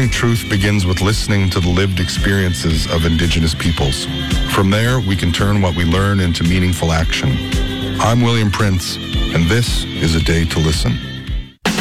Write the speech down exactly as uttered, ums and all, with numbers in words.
Uncovering truth begins with listening to the lived experiences of Indigenous peoples. From there, we can turn what we learn into meaningful action. I'm William Prince, and this is A Day to Listen.